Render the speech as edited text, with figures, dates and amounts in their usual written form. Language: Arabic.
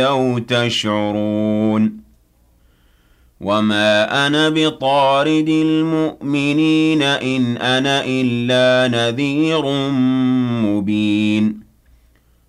لو تشعرون وما أنا بطارد المؤمنين إن أنا إلا نذير مبين